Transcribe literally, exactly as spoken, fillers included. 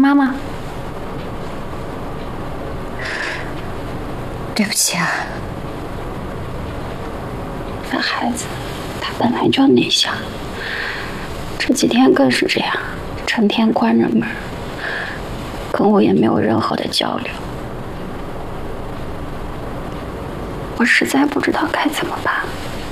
妈妈，对不起啊。这孩子，他本来就内向，这几天更是这样，成天关着门，跟我也没有任何的交流。我实在不知道该怎么办。